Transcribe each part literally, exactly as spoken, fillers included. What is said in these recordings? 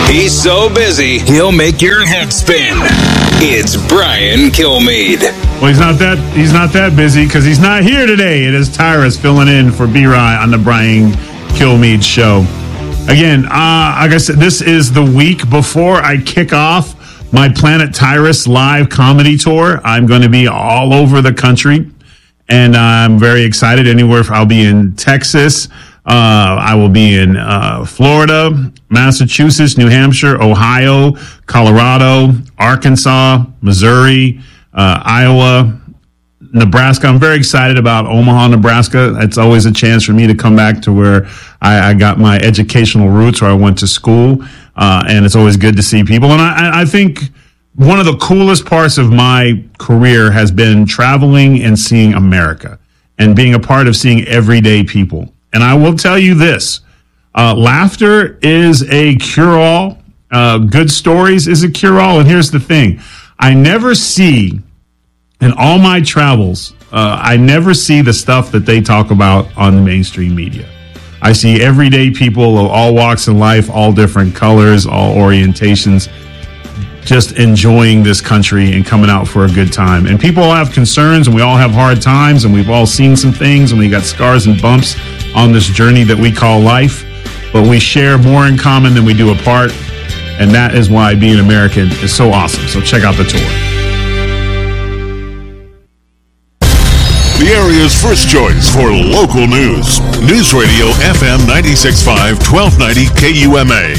He's so busy, he'll make your head spin. It's Brian Kilmeade. Well, he's not that he's not that busy because he's not here today. It is Tyrus filling in for B-Rye on the Brian Kilmeade Show. Again, uh, like I said, this is the week before I kick off my Planet Tyrus live comedy tour. I'm going to be all over the country, and I'm very excited. Anywhere I'll be in Texas. Uh, I will be in uh, Florida, Massachusetts, New Hampshire, Ohio, Colorado, Arkansas, Missouri, uh, Iowa, Nebraska. I'm very excited about Omaha, Nebraska. It's always a chance for me to come back to where I, I got my educational roots, where I went to school, uh, and it's always good to see people. And I, I think one of the coolest parts of my career has been traveling and seeing America and being a part of seeing everyday people. And I will tell you this, uh, laughter is a cure-all. Uh, good stories is a cure-all. And here's the thing. I never see, in all my travels, uh, I never see the stuff that they talk about on the mainstream media. I see everyday people of all walks of life, all different colors, all orientations, just enjoying this country and coming out for a good time. And people all have concerns, and we all have hard times, and we've all seen some things, and we got scars and bumps on this journey that we call life. But we share more in common than we do apart, and that is why being American is so awesome. So check out the tour. The area's first choice for local news. News Radio F M ninety-six point five, twelve ninety K U M A.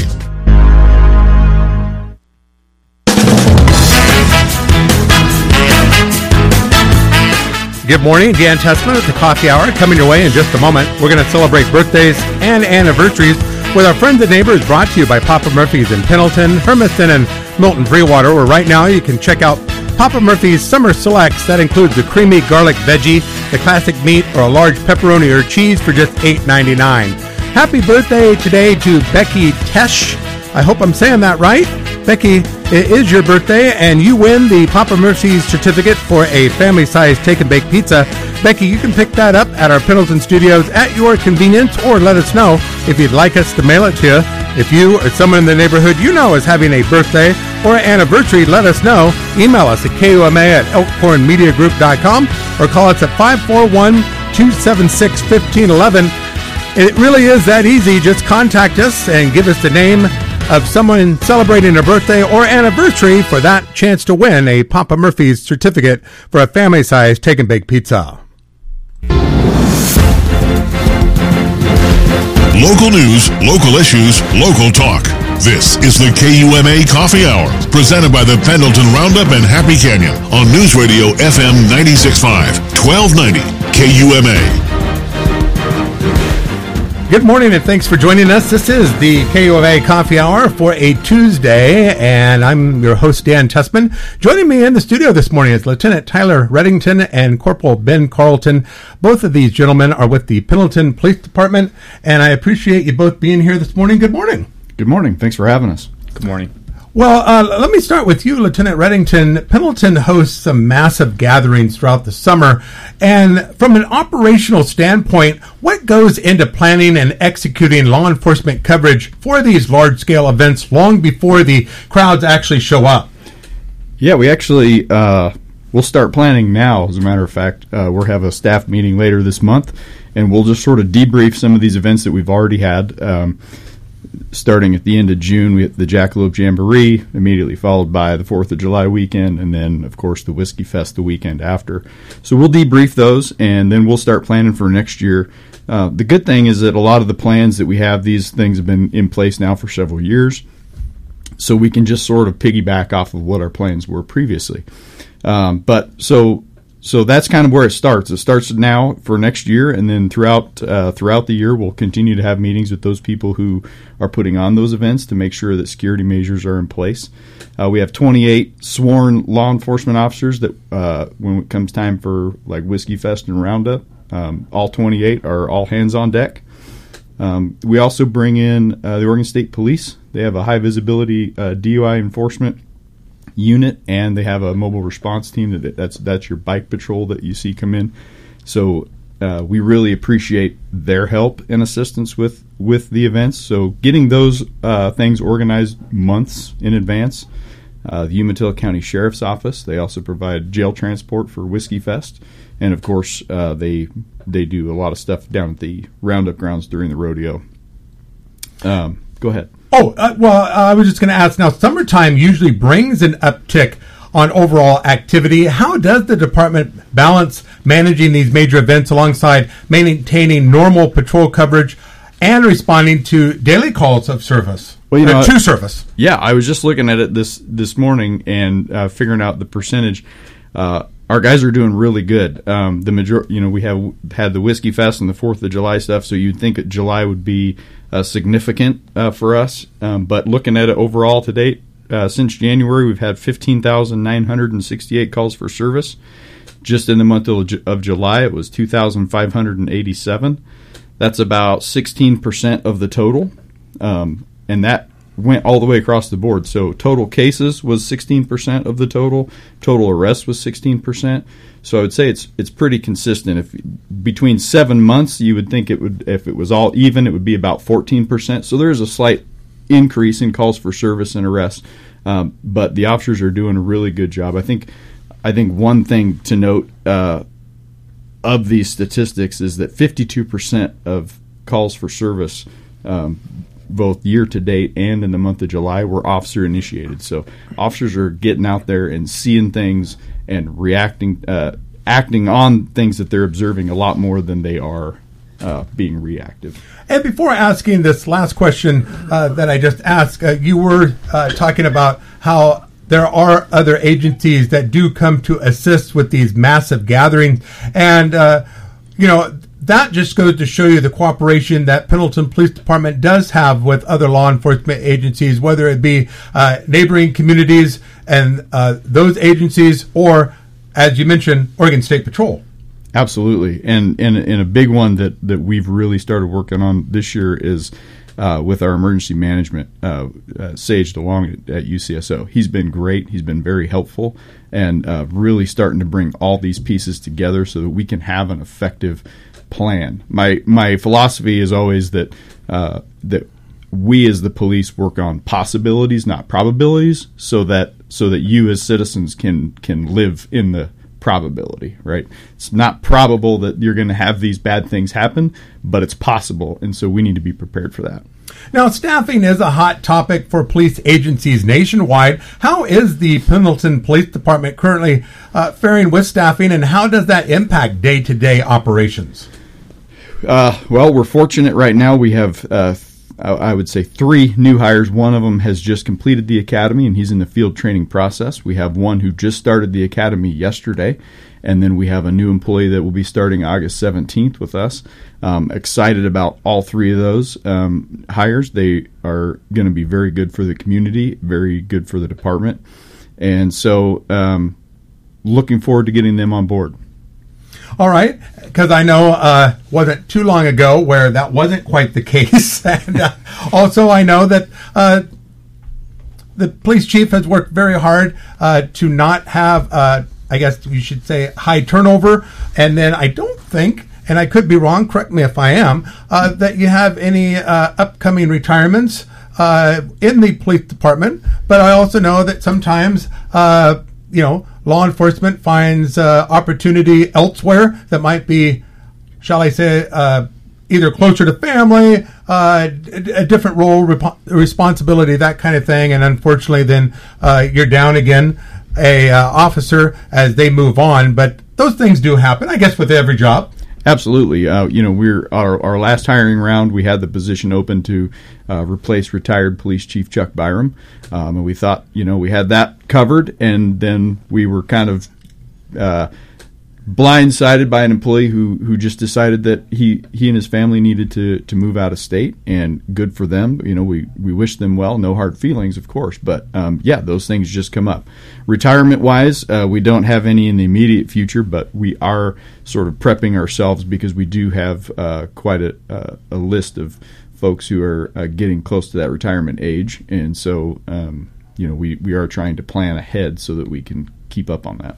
Good morning, Dan Tessman at the Coffee Hour. Coming your way in just a moment. We're going to celebrate birthdays and anniversaries with our friends and neighbors, brought to you by Papa Murphy's in Pendleton, Hermiston, and Milton Freewater, where right now you can check out Papa Murphy's Summer Selects. That includes the creamy garlic veggie, the classic meat, or a large pepperoni or cheese for just eight ninety-nine. Happy birthday today to Becky Tesh. I hope I'm saying that right. Becky, it is your birthday, and you win the Papa Murphy's certificate for a family-sized take-and-bake pizza. Becky, you can pick that up at our Pendleton studios at your convenience, or let us know if you'd like us to mail it to you. If you or someone in the neighborhood you know is having a birthday or an anniversary, let us know. Email us at K U M A at elkhorn media group dot com or call us at five four one, two seven six, one five one one. It really is that easy. Just contact us and give us the name of someone celebrating a birthday or anniversary for that chance to win a Papa Murphy's certificate for a family-sized take-and-bake pizza. Local news, local issues, local talk. This is the K U M A Coffee Hour, presented by the Pendleton Roundup and Happy Canyon on News Radio F M ninety-six point five, twelve ninety K U M A. Good morning, and thanks for joining us. This is the K U M A Coffee Hour for a Tuesday, and I'm your host, Dan Tessman. Joining me in the studio this morning is Lieutenant Tyler Reddington and Corporal Ben Carlton. Both of these gentlemen are with the Pendleton Police Department, and I appreciate you both being here this morning. Good morning. Good morning. Thanks for having us. Good morning. Well, uh, let me start with you, Lieutenant Reddington. Pendleton hosts some massive gatherings throughout the summer. And from an operational standpoint, what goes into planning and executing law enforcement coverage for these large-scale events long before the crowds actually show up? Yeah, we actually, uh, we'll start planning now. As a matter of fact, uh, we'll have a staff meeting later this month, and we'll just sort of debrief some of these events that we've already had. Um, Starting at the end of June, we had the Jackalope Jamboree, immediately followed by the fourth of July weekend, and then, of course, the Whiskey Fest the weekend after. So we'll debrief those, and then we'll start planning for next year. Uh, the good thing is that a lot of the plans that we have, these things have been in place now for several years, so we can just sort of piggyback off of what our plans were previously. Um, but so... So that's kind of where it starts. It starts now for next year, and then throughout uh, throughout the year, we'll continue to have meetings with those people who are putting on those events to make sure that security measures are in place. Uh, we have twenty-eight sworn law enforcement officers that, uh, when it comes time for like Whiskey Fest and Roundup, um, all twenty-eight are all hands on deck. Um, we also bring in uh, the Oregon State Police. They have a high visibility uh, D U I enforcement unit, and they have a mobile response team. That that's that's your bike patrol that you see come in. So uh, we really appreciate their help and assistance with, with the events. So getting those uh, things organized months in advance. Uh, the Umatilla County Sheriff's Office, they also provide jail transport for Whiskey Fest. And, of course, uh, they they do a lot of stuff down at the Roundup grounds during the rodeo. Um, go ahead. Oh, uh, well, uh, I was just going to ask now, summertime usually brings an uptick on overall activity. How does the department balance managing these major events alongside maintaining normal patrol coverage and responding to daily calls of service? Well, you know, uh, to service. Yeah, I was just looking at it this this morning and uh, figuring out the percentage. Uh, our guys are doing really good. Um, the major, you know, we have had the Whiskey Fest and the Fourth of July stuff, so you'd think that July would be uh, significant uh, for us. Um, but looking at it overall to date, uh, since January, we've had fifteen thousand nine hundred sixty-eight calls for service. Just in the month of, of July, it was two thousand five hundred eighty-seven. That's about sixteen percent of the total. Um, and that went all the way across the board. So total cases was sixteen percent of the total. Total arrests was sixteen percent. So I would say it's it's pretty consistent. If between seven months, you would think it would, if it was all even, it would be about fourteen percent. So there is a slight increase in calls for service and arrests. Um, but the officers are doing a really good job. I think I think one thing to note uh, of these statistics is that fifty-two percent of calls for service, um, both year to date and in the month of July, were officer initiated. So officers are getting out there and seeing things and reacting, uh, acting on things that they're observing a lot more than they are uh, being reactive. And before asking this last question uh, that I just asked, uh, you were uh, talking about how there are other agencies that do come to assist with these massive gatherings. And, uh, you know, that just goes to show you the cooperation that Pendleton Police Department does have with other law enforcement agencies, whether it be uh, neighboring communities and uh, those agencies or, as you mentioned, Oregon State Patrol. Absolutely. And, and, and a big one that, that we've really started working on this year is uh, with our emergency management, uh, uh, Sage DeLong at, at U C S O. He's been great. He's been very helpful and uh, really starting to bring all these pieces together so that we can have an effective plan. My my philosophy is always that uh, that we as the police work on possibilities, not probabilities, so that so that you as citizens can can live in the probability, right? It's not probable that you're going to have these bad things happen, but it's possible, and so we need to be prepared for that. Now, staffing is a hot topic for police agencies nationwide. How is the Pendleton Police Department currently uh, faring with staffing, and how does that impact day-to-day operations? Uh, well, we're fortunate right now. We have, uh, th- I would say, three new hires. One of them has just completed the academy, and he's in the field training process. We have one who just started the academy yesterday, and then we have a new employee that will be starting August seventeenth with us. Um, excited about all three of those um, hires. They are going to be very good for the community, very good for the department, and so um, looking forward to getting them on board. All right, because I know uh, wasn't too long ago where that wasn't quite the case. and uh, also I know that uh, the police chief has worked very hard uh, to not have, uh, I guess you should say, high turnover. And then I don't think, and I could be wrong, correct me if I am, uh, that you have any uh, upcoming retirements uh, in the police department. But I also know that sometimes, uh, you know, law enforcement finds uh, opportunity elsewhere that might be, shall I say, uh, either closer to family, uh, a different role, rep- responsibility, that kind of thing. And unfortunately, then uh, you're down again a uh, officer as they move on. But those things do happen, I guess, with every job. Absolutely. Uh, you know, we're our, our last hiring round, we had the position open to uh, replace retired Police Chief Chuck Byram. Um, and we thought, you know, we had that covered, and then we were kind of uh, blindsided by an employee who, who just decided that he, he and his family needed to, to move out of state, and good for them. You know, we, we wish them well, no hard feelings, of course, but um, yeah, those things just come up. Retirement-wise, uh, we don't have any in the immediate future, but we are sort of prepping ourselves because we do have uh, quite a, uh, a list of folks who are uh, getting close to that retirement age, and so um, you know, we, we are trying to plan ahead so that we can keep up on that.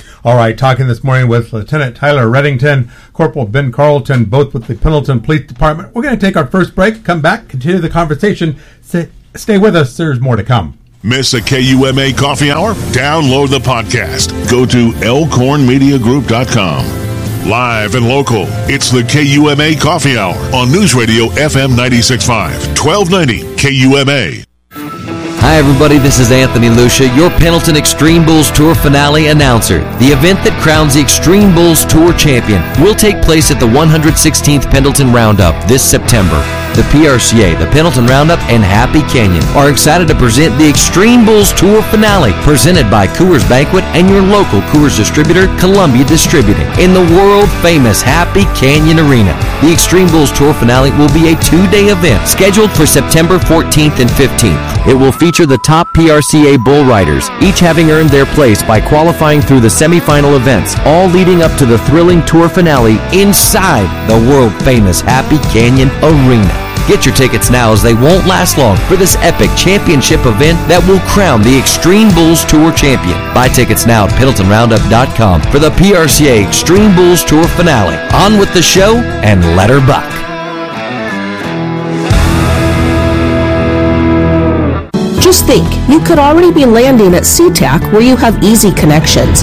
All right, talking this morning with Lieutenant Tyler Reddington, Corporal Ben Carlton, both with the Pendleton Police Department. We're going to take our first break, come back, continue the conversation. Stay, stay with us. There's more to come. Miss a K U M A coffee hour? Download the podcast. Go to elkhorn media group dot com. Live and local, it's the K U M A Coffee Hour on News Radio F M ninety-six point five, twelve ninety K U M A. Hi everybody, this is Anthony Lucia, your Pendleton Extreme Bulls Tour finale announcer. The event that crowns the Extreme Bulls Tour champion will take place at the one hundred sixteenth Pendleton Roundup this September. The P R C A, the Pendleton Roundup, and Happy Canyon are excited to present the Extreme Bulls Tour finale, presented by Coors Banquet and your local Coors distributor, Columbia Distributing, in the world-famous Happy Canyon Arena. The Extreme Bulls Tour finale will be a two-day event scheduled for September fourteenth and fifteenth. It will feature the top P R C A bull riders, each having earned their place by qualifying through the semifinal events, all leading up to the thrilling tour finale inside the world-famous Happy Canyon Arena. Get your tickets now, as they won't last long for this epic championship event that will crown the Extreme Bulls Tour champion. Buy tickets now at pendleton roundup dot com for the P R C A Extreme Bulls Tour finale. On with the show, and let her buck. Just think, you could already be landing at SeaTac, where you have easy connections.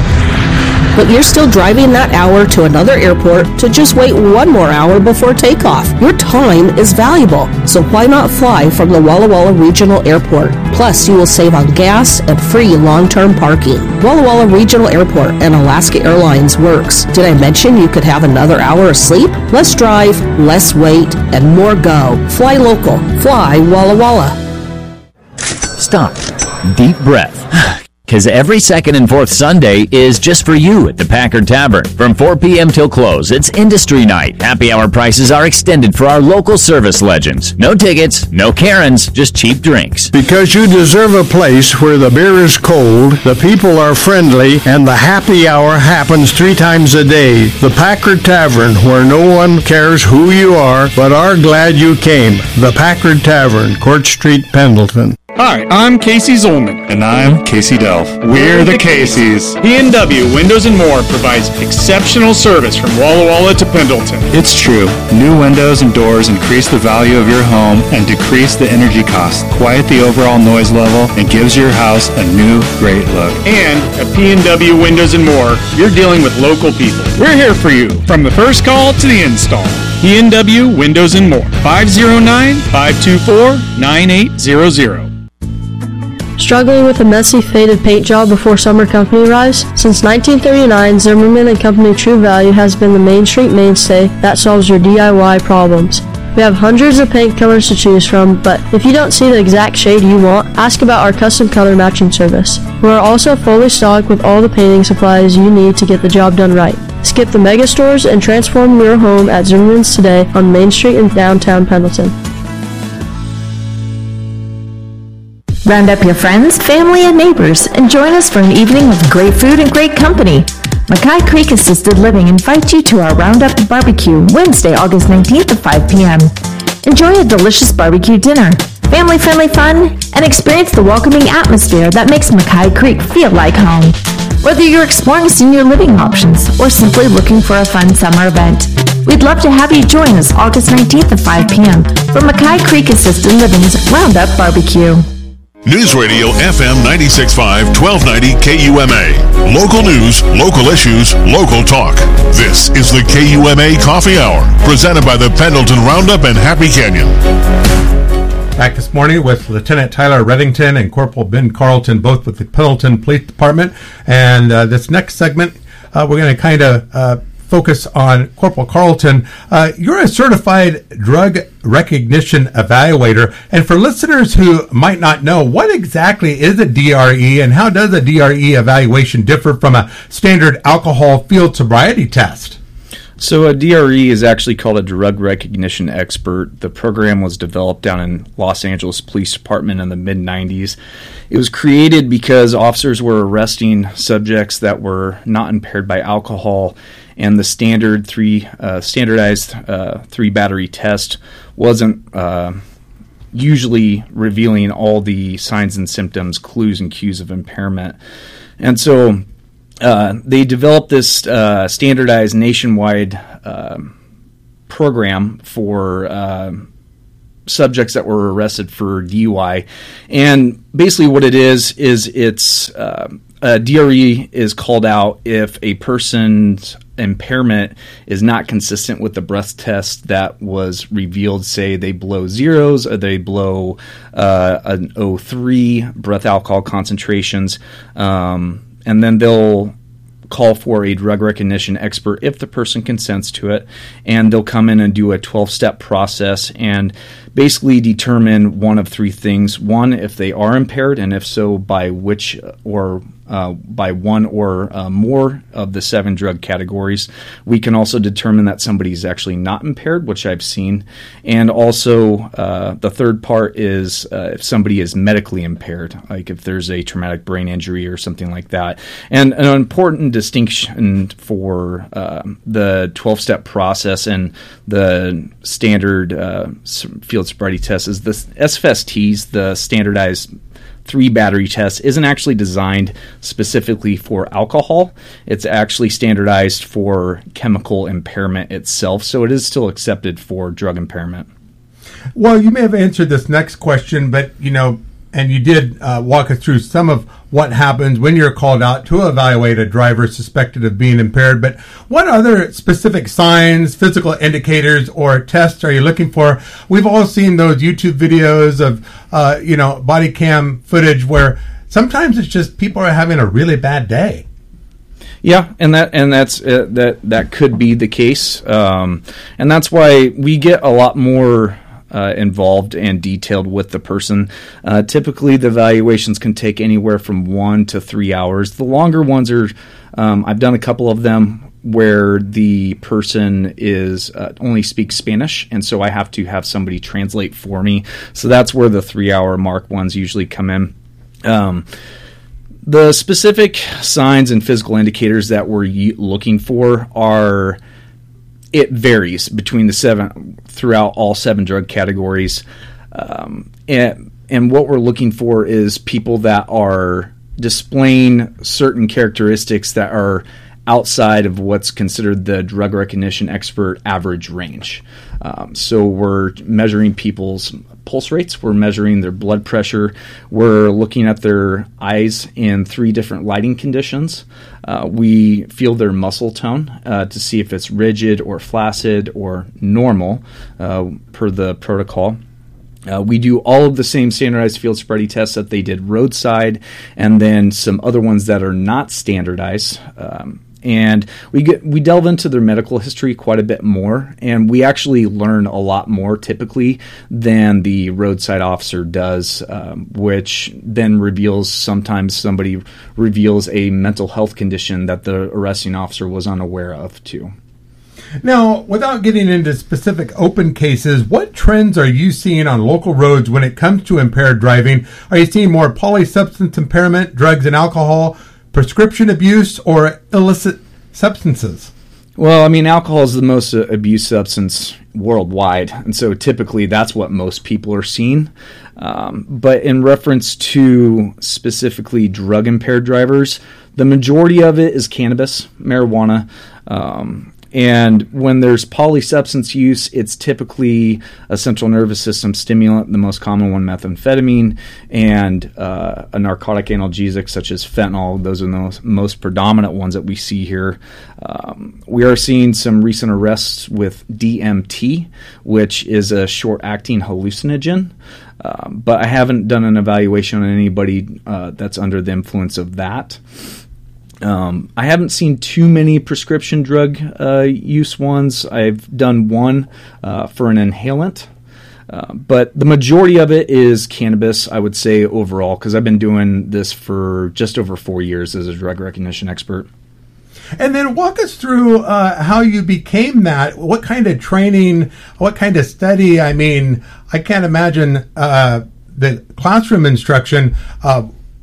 But you're still driving that hour to another airport to just wait one more hour before takeoff. Your time is valuable, so why not fly from the Walla Walla Regional Airport? Plus, you will save on gas and free long-term parking. Walla Walla Regional Airport and Alaska Airlines works. Did I mention you could have another hour of sleep? Less drive, less wait, and more go. Fly local. Fly Walla Walla. Stop. Deep breath. Because every second and fourth Sunday is just for you at the Packard Tavern. From four p.m. till close, it's industry night. Happy hour prices are extended for our local service legends. No tickets, no Karens, just cheap drinks. Because you deserve a place where the beer is cold, the people are friendly, and the happy hour happens three times a day. The Packard Tavern, where no one cares who you are, but are glad you came. The Packard Tavern, Court Street, Pendleton. Hi, I'm Casey Zolman. And I'm Casey Delph. We're the Caseys. P and W Windows and More provides exceptional service from Walla Walla to Pendleton. It's true. New windows and doors increase the value of your home and decrease the energy cost, quiet the overall noise level, and gives your house a new, great look. And at P and W Windows and More, you're dealing with local people. We're here for you, from the first call to the install. P and W Windows and More. five oh nine, five two four, nine eight zero zero. Struggling with a messy, faded paint job before summer company arrives? Since nineteen thirty-nine, Zimmerman and Company True Value has been the Main Street mainstay that solves your D I Y problems. We have hundreds of paint colors to choose from, but if you don't see the exact shade you want, ask about our custom color matching service. We are also fully stocked with all the painting supplies you need to get the job done right. Skip the mega stores and transform your home at Zimmerman's today on Main Street in downtown Pendleton. Round up your friends, family, and neighbors and join us for an evening of great food and great company. Mackay Creek Assisted Living invites you to our Roundup Barbecue Wednesday, August nineteenth at five p.m. Enjoy a delicious barbecue dinner, family-friendly fun, and experience the welcoming atmosphere that makes Mackay Creek feel like home. Whether you're exploring senior living options or simply looking for a fun summer event, we'd love to have you join us August nineteenth at five p.m. for Mackay Creek Assisted Living's Roundup Barbecue. News Radio F M ninety-six point five, twelve ninety K U M A. Local news, local issues, local talk. This is the K U M A Coffee Hour, presented by the Pendleton Roundup and Happy Canyon. Back this morning with Lieutenant Tyler Reddington and Corporal Ben Carlton, both with the Pendleton Police Department. And uh, this next segment, uh, we're going to kind of uh, focus on Corporal Carlton. Uh, you're a certified drug recognition evaluator. And for listeners who might not know, what exactly is a D R E and how does a D R E evaluation differ from a standard alcohol field sobriety test? So a D R E is actually called a drug recognition expert. The program was developed down in Los Angeles Police Department in the mid nineties. It was created because officers were arresting subjects that were not impaired by alcohol, and the standard three uh, standardized uh, three battery test wasn't uh, usually revealing all the signs and symptoms, clues and cues of impairment. And so uh, they developed this uh, standardized nationwide uh, program for uh, subjects that were arrested for D U I. And basically what it is, is it's uh, a D R E is called out if a person's impairment is not consistent with the breath test that was revealed. Say they blow zeros or they blow uh, an O three breath alcohol concentrations, um, and then they'll call for a drug recognition expert if the person consents to it, and they'll come in and do a twelve-step process and basically determine one of three things. One, if they are impaired, and if so, by which or uh, by one or uh, more of the seven drug categories. We can also determine that somebody is actually not impaired, which I've seen. And also, uh, the third part is uh, if somebody is medically impaired, like if there's a traumatic brain injury or something like that. And an important distinction for uh, the twelve-step process and the standard uh, field sobriety test is the S F S Ts, the standardized three battery test, isn't actually designed specifically for alcohol. It's actually standardized for chemical impairment itself, so it is still accepted for drug impairment. Well, you may have answered this next question, but, you know, and you did uh, walk us through some of what happens when you're called out to evaluate a driver suspected of being impaired. But what other specific signs, physical indicators, or tests are you looking for? We've all seen those YouTube videos of, uh, you know, body cam footage where sometimes it's just people are having a really bad day. Yeah, and that and that's uh, that that could be the case, um, and that's why we get a lot more Uh, involved and detailed with the person. Uh, typically, the evaluations can take anywhere from one to three hours. The longer ones are, um, I've done a couple of them where the person is uh, only speaks Spanish, and so I have to have somebody translate for me. So that's where the three-hour mark ones usually come in. Um, the specific signs and physical indicators that we're looking for are, it varies between the seven, throughout all seven drug categories. Um, and, and what we're looking for is people that are displaying certain characteristics that are outside of what's considered the drug recognition expert average range. Um, so we're measuring people's pulse rates, we're measuring their blood pressure, we're looking at their eyes in three different lighting conditions. Uh, we feel their muscle tone uh, to see if it's rigid or flaccid or normal uh, per the protocol. Uh, we do all of the same standardized field sobriety tests that they did roadside, and then some other ones that are not standardized. Um, and we get we delve into their medical history quite a bit more, and we actually learn a lot more typically than the roadside officer does, um, which then reveals, sometimes somebody reveals a mental health condition that the arresting officer was unaware of too. Now, without getting into specific open cases, what trends are you seeing on local roads when it comes to impaired driving? Are you seeing more polysubstance impairment, drugs and alcohol, prescription abuse, or illicit substances? Well, I mean, alcohol is the most uh, abused substance worldwide, and so typically that's what most people are seeing. Um, but in reference to specifically drug-impaired drivers, the majority of it is cannabis, marijuana, um, and when there's polysubstance use, it's typically a central nervous system stimulant, the most common one, methamphetamine, and uh, a narcotic analgesic such as fentanyl. Those are the most, most predominant ones that we see here. Um, we are seeing some recent arrests with D M T, which is a short-acting hallucinogen. Um, but I haven't done an evaluation on anybody uh, that's under the influence of that. Um, I haven't seen too many prescription drug uh, use ones. I've done one uh, for an inhalant, uh, but the majority of it is cannabis, I would say, overall, because I've been doing this for just over four years as a drug recognition expert. And then walk us through uh, how you became that. What kind of training, what kind of study? I mean, I can't imagine uh, the classroom instruction. Uh,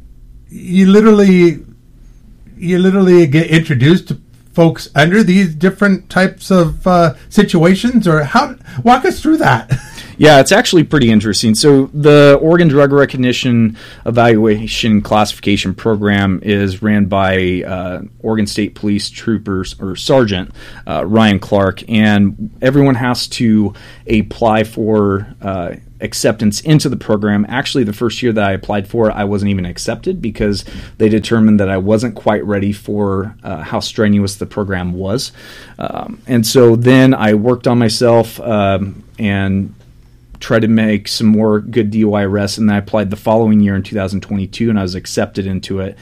you literally... You literally get introduced to folks under these different types of uh, situations, or how? Walk us through that. Yeah, it's actually pretty interesting. So the Oregon Drug Recognition Evaluation Classification Program is ran by uh, Oregon State Police Troopers or Sergeant uh, Ryan Clark, and everyone has to apply for uh, acceptance into the program. Actually, the first year that I applied for it, I wasn't even accepted because they determined that I wasn't quite ready for uh, how strenuous the program was. Um, and so then I worked on myself um, and tried to make some more good D U I arrests, and then I applied the following year in two thousand twenty-two, and I was accepted into it.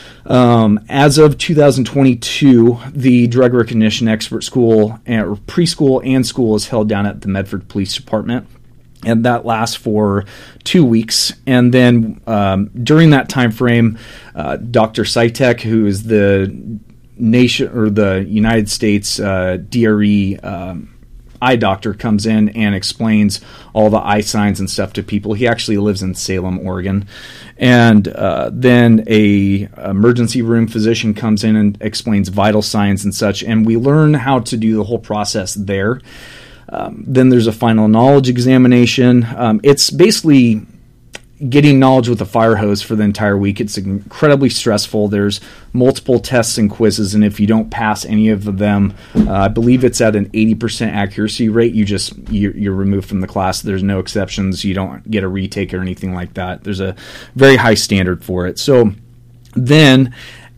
Um, as of two thousand twenty-two, the Drug Recognition Expert School, and, preschool and school is held down at the Medford Police Department. And that lasts for two weeks. And then um, during that time frame, uh, Doctor Sitek, who is the nation or the United States uh, D R E um, eye doctor, comes in and explains all the eye signs and stuff to people. He actually lives in Salem, Oregon. And uh, then a emergency room physician comes in and explains vital signs and such. And we learn how to do the whole process there. Um, then there's a final knowledge examination. Um, it's basically getting knowledge with a fire hose for the entire week. It's incredibly stressful. There's multiple tests and quizzes, and if you don't pass any of them, uh, I believe it's at an eighty percent accuracy rate. You just you're, you're removed from the class. There's no exceptions. You don't get a retake or anything like that. There's a very high standard for it. So then,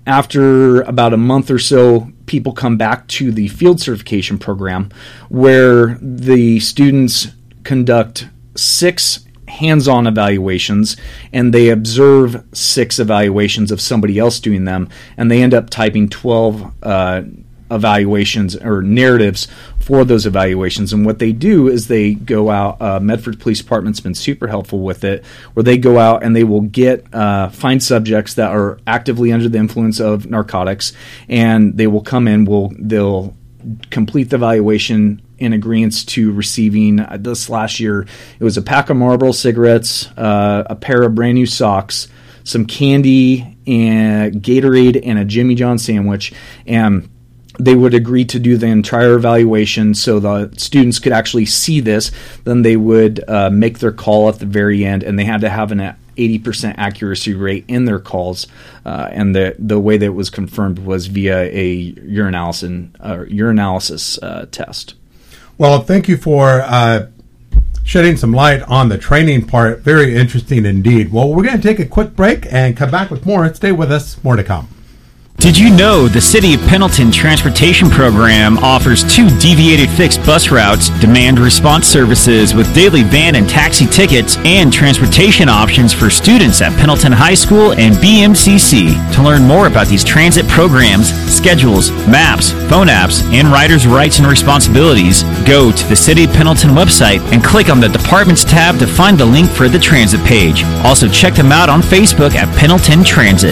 after about a month or so, people come back to the field certification program where the students conduct six hands-on evaluations and they observe six evaluations of somebody else doing them, and they end up typing twelve uh, evaluations or narratives for those evaluations. And what they do is they go out, uh, Medford Police Department's been super helpful with it, where they go out and they will get uh, find subjects that are actively under the influence of narcotics, and they will come in, will they'll complete the evaluation in agreement to receiving, uh, this last year, it was a pack of Marlboro cigarettes, uh, a pair of brand new socks, some candy, and Gatorade, and a Jimmy John sandwich. And they would agree to do the entire evaluation so the students could actually see this. Then they would uh, make their call at the very end, and they had to have an eighty percent accuracy rate in their calls. Uh, and the the way that it was confirmed was via a urinalysis, uh, urinalysis uh, test. Well, thank you for uh, shedding some light on the training part. Very interesting indeed. Well, we're going to take a quick break and come back with more. Stay with us. More to come. Did you know the City of Pendleton Transportation Program offers two deviated fixed bus routes, demand response services with daily van and taxi tickets, and transportation options for students at Pendleton High School and B M C C? To learn more about these transit programs, schedules, maps, phone apps, and riders' rights and responsibilities, go to the City of Pendleton website and click on the Departments tab to find the link for the transit page. Also, check them out on Facebook at Pendleton Transit.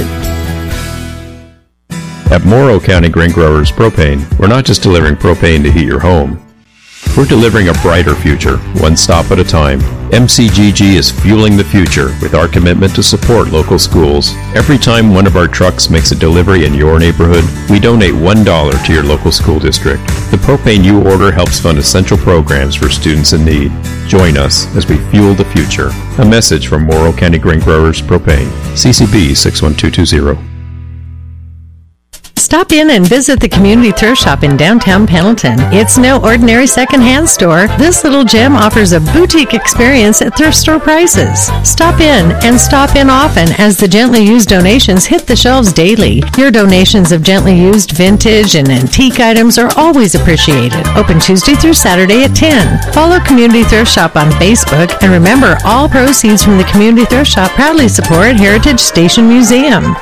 At Morrow County Grain Growers Propane, we're not just delivering propane to heat your home. We're delivering a brighter future, one stop at a time. M C G G is fueling the future with our commitment to support local schools. Every time one of our trucks makes a delivery in your neighborhood, we donate one dollar to your local school district. The propane you order helps fund essential programs for students in need. Join us as we fuel the future. A message from Morrow County Grain Growers Propane. C C B six one two two zero. Stop in and visit the Community Thrift Shop in downtown Pendleton. It's no ordinary secondhand store. This little gem offers a boutique experience at thrift store prices. Stop in and stop in often as the gently used donations hit the shelves daily. Your donations of gently used vintage and antique items are always appreciated. Open Tuesday through Saturday at ten. Follow Community Thrift Shop on Facebook, and remember, all proceeds from the Community Thrift Shop proudly support Heritage Station Museum.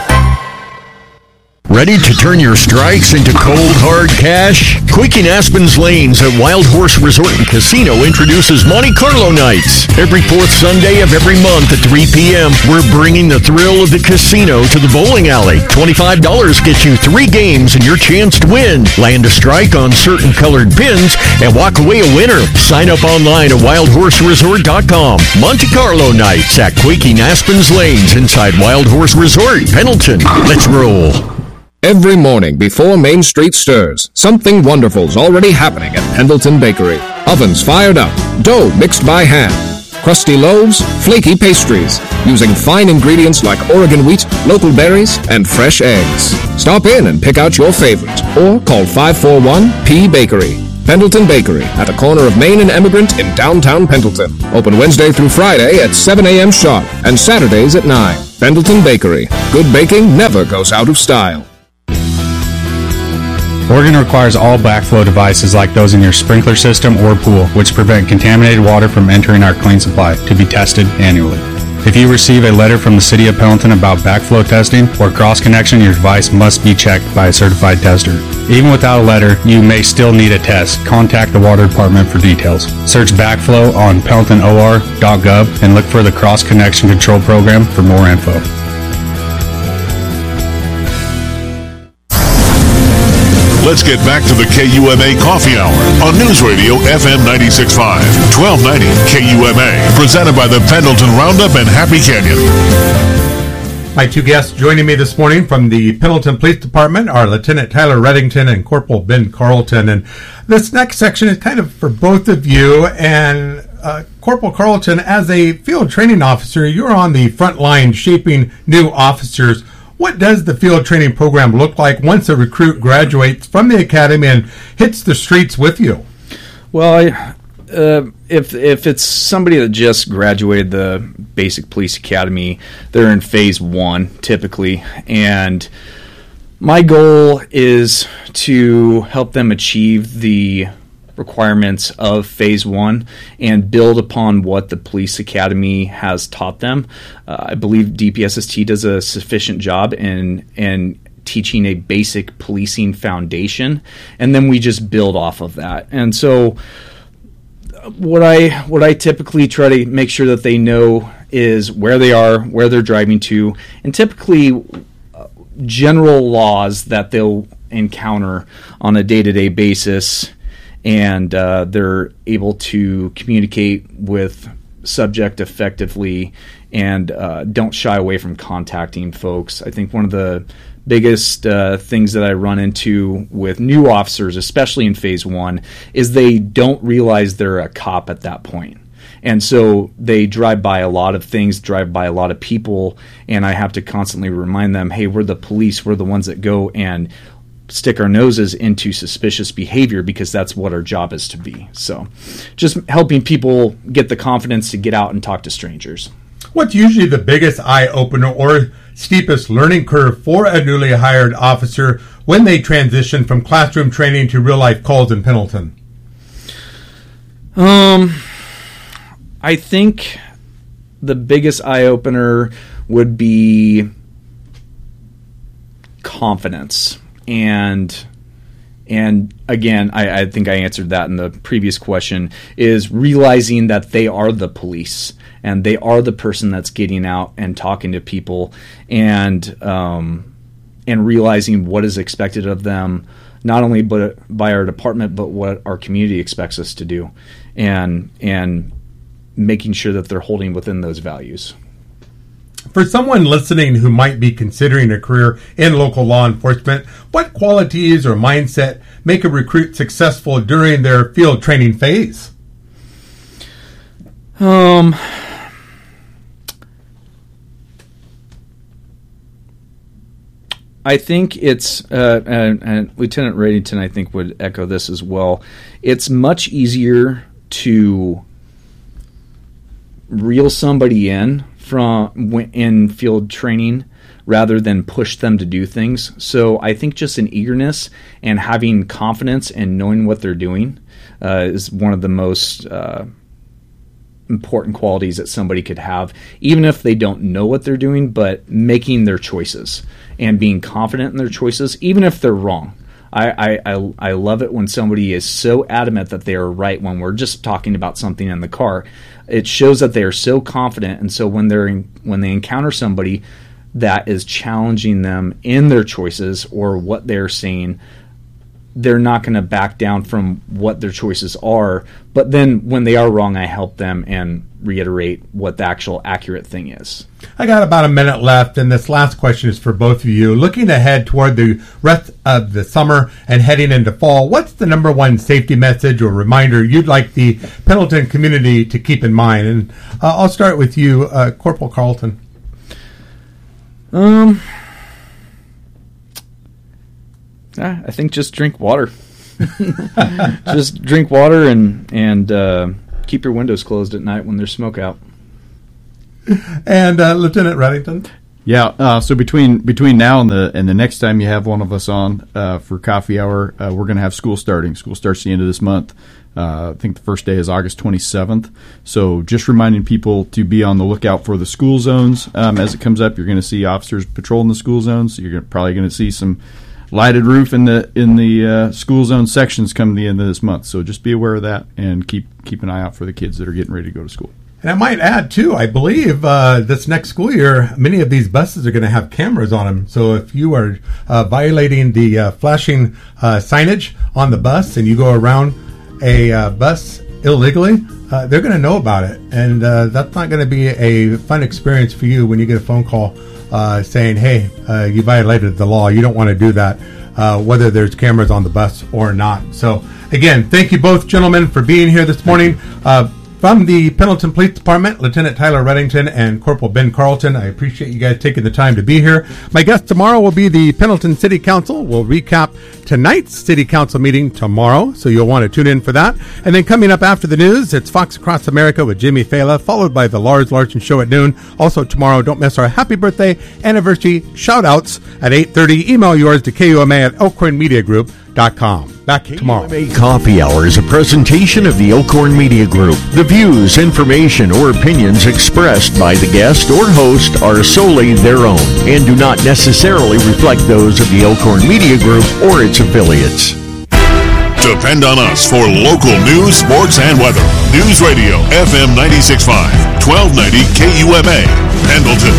Ready to turn your strikes into cold, hard cash? Quaking Aspen's Lanes at Wild Horse Resort and Casino introduces Monte Carlo Nights. Every fourth Sunday of every month at three p.m., we're bringing the thrill of the casino to the bowling alley. twenty-five dollars gets you three games and your chance to win. Land a strike on certain colored pins and walk away a winner. Sign up online at wild horse resort dot com. Monte Carlo Nights at Quaking Aspen's Lanes inside Wild Horse Resort, Pendleton. Let's roll. Every morning before Main Street stirs, something wonderful's already happening at Pendleton Bakery. Ovens fired up, dough mixed by hand, crusty loaves, flaky pastries, using fine ingredients like Oregon wheat, local berries, and fresh eggs. Stop in and pick out your favorite, or call five four one P Bakery. Pendleton Bakery, at the corner of Main and Emigrant in downtown Pendleton. Open Wednesday through Friday at seven a.m. sharp, and Saturdays at nine. Pendleton Bakery. Good baking never goes out of style. Oregon requires all backflow devices like those in your sprinkler system or pool, which prevent contaminated water from entering our clean supply, to be tested annually. If you receive a letter from the City of Pendleton about backflow testing or cross-connection, your device must be checked by a certified tester. Even without a letter, you may still need a test. Contact the Water Department for details. Search backflow on pendleton o r dot gov and look for the Cross-Connection Control Program for more info. Let's get back to the K U M A Coffee Hour on News Radio F M ninety-six point five, twelve ninety K U M A, presented by the Pendleton Roundup and Happy Canyon. My two guests joining me this morning from the Pendleton Police Department are Lieutenant Tyler Reddington and Corporal Ben Carlton. And this next section is kind of for both of you. And uh, Corporal Carlton, as a field training officer, you're on the front line shaping new officers. What does the field training program look like once a recruit graduates from the academy and hits the streets with you? Well, I, uh, if if it's somebody that just graduated the basic police academy, they're in phase one typically, and my goal is to help them achieve the requirements of phase one and build upon what the police academy has taught them. Uh, I believe D P S S T does a sufficient job in in teaching a basic policing foundation, and then we just build off of that. And so what I what I typically try to make sure that they know is where they are, where they're driving to, and typically uh, general laws that they'll encounter on a day-to-day basis, and uh, they're able to communicate with subject effectively and uh, don't shy away from contacting folks. I think one of the biggest uh, things that I run into with new officers, especially in phase one, is they don't realize they're a cop at that point. And so they drive by a lot of things, drive by a lot of people, and I have to constantly remind them, hey, we're the police, we're the ones that go and stick our noses into suspicious behavior because that's what our job is to be. So just helping people get the confidence to get out and talk to strangers. What's usually the biggest eye-opener or steepest learning curve for a newly hired officer when they transition from classroom training to real-life calls in Pendleton? Um, I think the biggest eye-opener would be confidence. And and again, I, I think I answered that in the previous question, is realizing that they are the police and they are the person that's getting out and talking to people, and um, and realizing what is expected of them, not only but by our department, but what our community expects us to do, and and making sure that they're holding within those values. For someone listening who might be considering a career in local law enforcement, what qualities or mindset make a recruit successful during their field training phase? Um, I think it's, uh, and, and Lieutenant Reddington, I think, would echo this as well. It's much easier to reel somebody in from in field training rather than push them to do things. So I think just an eagerness and having confidence and knowing what they're doing uh, is one of the most uh, important qualities that somebody could have, even if they don't know what they're doing, but making their choices and being confident in their choices, even if they're wrong. I, I, I love it when somebody is so adamant that they are right when we're just talking about something in the car. It shows that they are so confident, and so when they're in, when they encounter somebody that is challenging them in their choices or what they're saying, they're not going to back down from what their choices are. But then when they are wrong, I help them and reiterate what the actual accurate thing is. I got about a minute left, and this last question is for both of you. Looking ahead toward the rest of the summer and heading into fall, what's the number one safety message or reminder you'd like the Pendleton community to keep in mind? And uh, I'll start with you, uh, Corporal Carlton. Um, I think just drink water. Just drink water and and uh, keep your windows closed at night when there's smoke out. And uh, Lieutenant Reddington. Yeah. Uh, so between between now and the and the next time you have one of us on uh, for coffee hour, uh, we're going to have school starting. School starts the end of this month. Uh, I think the first day is August twenty-seventh. So just reminding people to be on the lookout for the school zones um, as it comes up. You're going to see officers patrolling the school zones. You're gonna, probably going to see some lighted roof in the in the uh, school zone sections come the end of this month. So just be aware of that and keep keep an eye out for the kids that are getting ready to go to school. And I might add, too, I believe uh, this next school year, many of these buses are going to have cameras on them. So if you are uh, violating the uh, flashing uh, signage on the bus and you go around a uh, bus illegally, uh, they're going to know about it. And uh, that's not going to be a fun experience for you when you get a phone call uh, saying, hey, uh, you violated the law. You don't want to do that, uh, whether there's cameras on the bus or not. So, again, thank you both, gentlemen, for being here this morning. Uh, From the Pendleton Police Department, Lieutenant Tyler Reddington and Corporal Ben Carlton, I appreciate you guys taking the time to be here. My guest tomorrow will be the Pendleton City Council. We'll recap tonight's City Council meeting tomorrow, so you'll want to tune in for that. And then coming up after the news, it's Fox Across America with Jimmy Fela, followed by the Lars Larson Show at noon. Also tomorrow, don't miss our happy birthday anniversary shout-outs at eight thirty. Email yours to K U M A at elkhorn media group dot com. Back tomorrow. K U M A Coffee Hour is a presentation of the Elkhorn Media Group. The views, information, or opinions expressed by the guest or host are solely their own and do not necessarily reflect those of the Elkhorn Media Group or its affiliates. Depend on us for local news, sports, and weather. News Radio F M ninety-six point five, twelve ninety K U M A, Pendleton.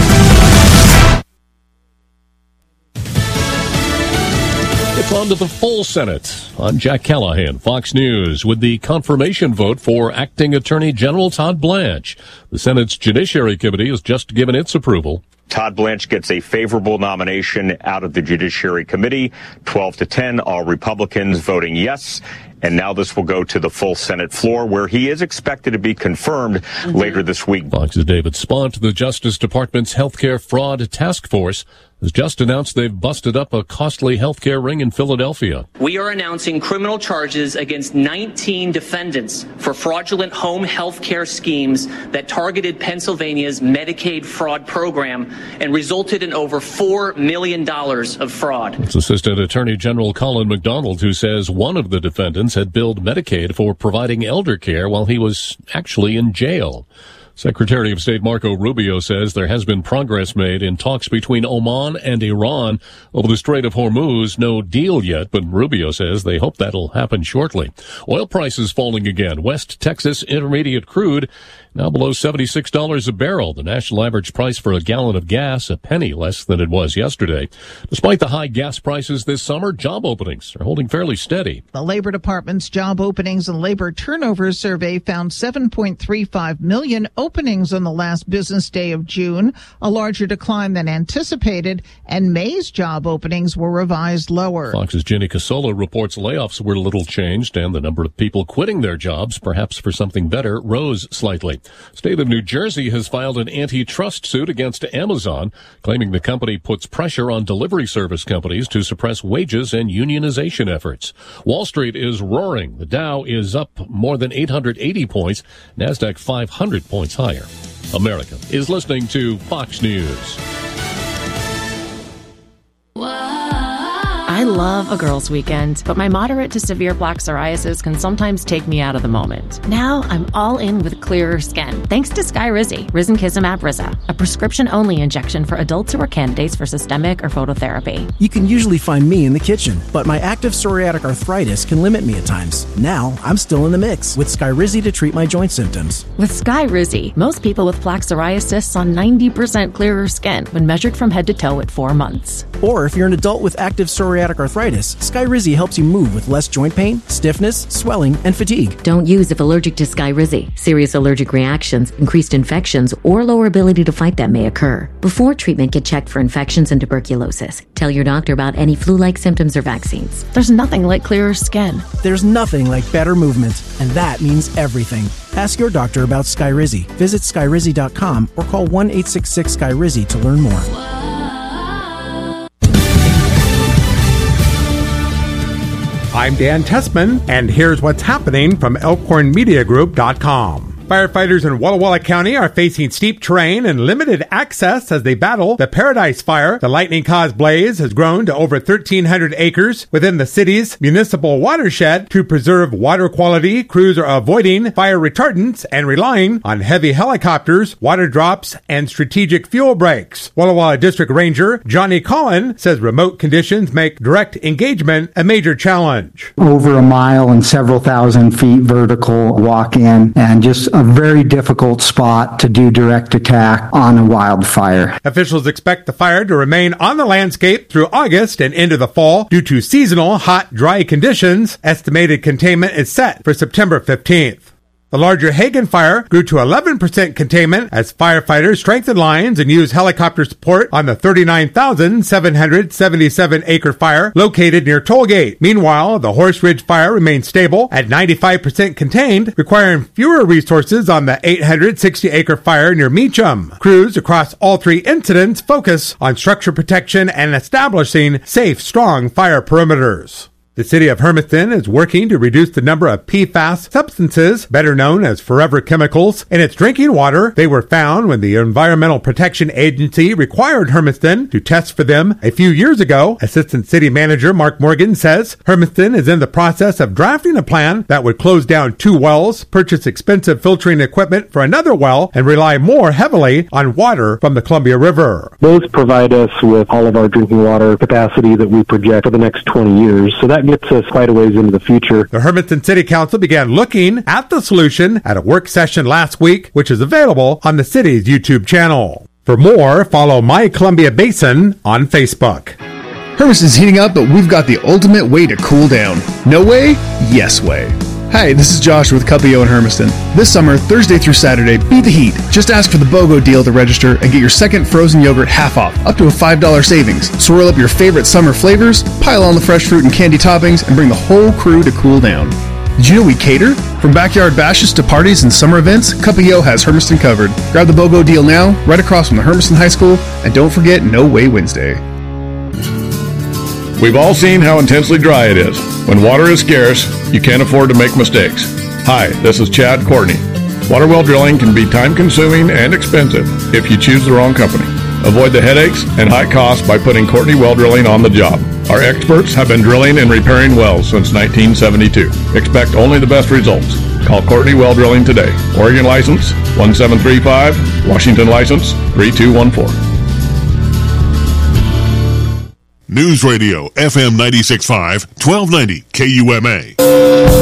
It's on to the full Senate. I'm Jack Callahan, Fox News, with the confirmation vote for Acting Attorney General Todd Blanche. The Senate's Judiciary Committee has just given its approval. Todd Blanche gets a favorable nomination out of the Judiciary Committee, twelve to ten, all Republicans voting yes. And now this will go to the full Senate floor, where he is expected to be confirmed mm-hmm. later this week. Fox's David Spont, the Justice Department's Healthcare Fraud Task Force, has just announced they've busted up a costly healthcare ring in Philadelphia. We are announcing criminal charges against nineteen defendants for fraudulent home health care schemes that targeted Pennsylvania's Medicaid fraud program and resulted in over four million dollars of fraud. It's Assistant Attorney General Colin McDonald, who says one of the defendants had billed Medicaid for providing elder care while he was actually in jail. Secretary of State Marco Rubio says there has been progress made in talks between Oman and Iran over the Strait of Hormuz. No deal yet, but Rubio says they hope that'll happen shortly. Oil prices falling again. West Texas Intermediate crude now below seventy-six dollars a barrel. The national average price for a gallon of gas, a penny less than it was yesterday. Despite the high gas prices this summer, job openings are holding fairly steady. The Labor Department's Job Openings and Labor Turnover Survey found seven point three five million openings on the last business day of June, a larger decline than anticipated, and May's job openings were revised lower. Fox's Jenny Casola reports layoffs were little changed, and the number of people quitting their jobs, perhaps for something better, rose slightly. State of New Jersey has filed an antitrust suit against Amazon, claiming the company puts pressure on delivery service companies to suppress wages and unionization efforts. Wall Street is roaring. The Dow is up more than eight hundred eighty points, NASDAQ five hundred points higher. America is listening to Fox News. I love a girls' weekend, but my moderate to severe plaque psoriasis can sometimes take me out of the moment. Now I'm all in with clearer skin, thanks to Skyrizi, Risankizumab Riza, a prescription-only injection for adults who are candidates for systemic or phototherapy. You can usually find me in the kitchen, but my active psoriatic arthritis can limit me at times. Now I'm still in the mix with Skyrizi to treat my joint symptoms. With Skyrizi, most people with plaque psoriasis saw ninety percent clearer skin when measured from head to toe at four months. Or if you're an adult with active psoriatic psoriatic arthritis, Skyrizi helps you move with less joint pain, stiffness, swelling, and fatigue. Don't use if allergic to Skyrizi. Serious allergic reactions, increased infections, or lower ability to fight them may occur. Before treatment, get checked for infections and tuberculosis. Tell your doctor about any flu-like symptoms or vaccines. There's nothing like clearer skin. There's nothing like better movement, and that means everything. Ask your doctor about Skyrizi. Visit skyrizi dot com or call one eight six six Skyrizi to learn more. I'm Dan Tessman, and here's what's happening from elkhorn media group dot com. Firefighters in Walla Walla County are facing steep terrain and limited access as they battle the Paradise Fire. The lightning-caused blaze has grown to over thirteen hundred acres within the city's municipal watershed. To preserve water quality, crews are avoiding fire retardants and relying on heavy helicopters, water drops, and strategic fuel breaks. Walla Walla District Ranger Johnny Collin says remote conditions make direct engagement a major challenge. Over a mile and several thousand feet vertical walk-in, and just a very difficult spot to do direct attack on a wildfire. Officials expect the fire to remain on the landscape through August and into the fall due to seasonal hot, dry conditions. Estimated containment is set for September fifteenth. The larger Hagen fire grew to eleven percent containment as firefighters strengthened lines and used helicopter support on the thirty-nine thousand seven hundred seventy-seven acre fire located near Tollgate. Meanwhile, the Horse Ridge fire remained stable at ninety-five percent contained, requiring fewer resources on the eight hundred sixty acre fire near Meacham. Crews across all three incidents focus on structure protection and establishing safe, strong fire perimeters. The city of Hermiston is working to reduce the number of P FAS substances, better known as forever chemicals, in its drinking water. They were found when the Environmental Protection Agency required Hermiston to test for them a few years ago. Assistant City Manager Mark Morgan says Hermiston is in the process of drafting a plan that would close down two wells, purchase expensive filtering equipment for another well, and rely more heavily on water from the Columbia River. Those provide us with all of our drinking water capacity that we project for the next twenty years. So that gets us quite a ways into the future. The Hermiston City Council began looking at the solution at a work session last week, which is available on the city's YouTube channel. For more, follow My Columbia Basin on Facebook. Hermiston's heating up, but we've got the ultimate way to cool down. No way? Yes way. Hi, this is Josh with Cuppio in Hermiston. This summer, Thursday through Saturday, beat the heat. Just ask for the BOGO deal to register and get your second frozen yogurt half off, up to a five dollars savings. Swirl up your favorite summer flavors, pile on the fresh fruit and candy toppings, and bring the whole crew to cool down. Did you know we cater? From backyard bashes to parties and summer events, Cuppio has Hermiston covered. Grab the BOGO deal now, right across from the Hermiston High School, and don't forget No Way Wednesday. We've all seen how intensely dry it is. When water is scarce, you can't afford to make mistakes. Hi, this is Chad Courtney. Water well drilling can be time-consuming and expensive if you choose the wrong company. Avoid the headaches and high costs by putting Courtney Well Drilling on the job. Our experts have been drilling and repairing wells since nineteen seventy-two. Expect only the best results. Call Courtney Well Drilling today. Oregon license one seven three five, Washington license three two one four. News Radio F M ninety-six point five, twelve ninety K U M A.